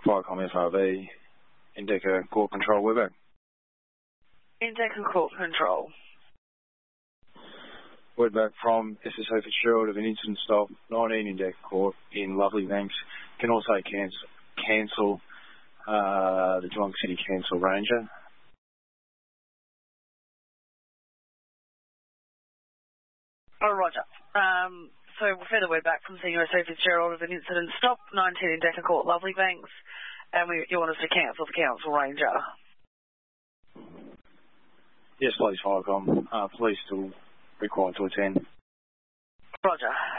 Viacom FRV, Indeca Court Control, we're back. Indeca Court Control. We're back from SSO Fitzgerald of an incident stop, 19 Indeca Court in Lovely Banks. Can also cancel the Geelong City Council Ranger. Oh, Roger. So further we're back from SSO Fitzgerald of an incident stop, 19 Indeca Court, Lovely Banks, and you want us to cancel the Council Ranger? Yes, please, Viacom. Police still required to attend. Roger.